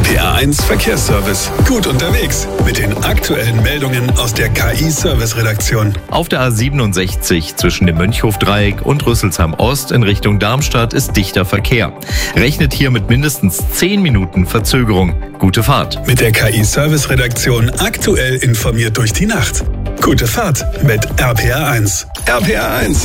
RPA1 Verkehrsservice. Gut unterwegs mit den aktuellen Meldungen aus der KI-Service-Redaktion. Auf der A67 zwischen dem Mönchhofdreieck und Rüsselsheim Ost in Richtung Darmstadt ist dichter Verkehr. Rechnet hier mit mindestens 10 Minuten Verzögerung. Gute Fahrt. Mit der KI-Service-Redaktion aktuell informiert durch die Nacht. Gute Fahrt mit RPA1. RPA1.